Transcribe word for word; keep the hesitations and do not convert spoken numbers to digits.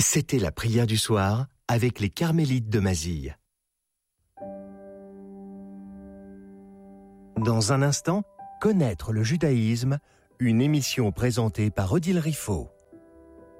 C'était la prière du soir avec les Carmélites de Mazille. Dans un instant, connaître le judaïsme, une émission présentée par Odile Riffaut.